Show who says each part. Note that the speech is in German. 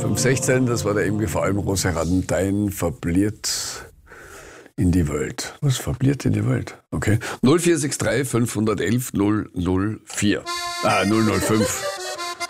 Speaker 1: 516, das war der MGV Almrose Radentein, verbliert in die Welt. Was verbliert in die Welt? Okay. 0463 511 004. 005.